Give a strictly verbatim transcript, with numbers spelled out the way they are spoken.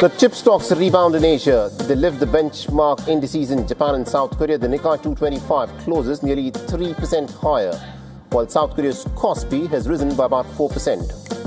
The chip stocks rebound in Asia. They lift the benchmark indices in Japan and South Korea. The Nikkei two twenty-five closes nearly three percent higher, while South Korea's Kospi has risen by about four percent.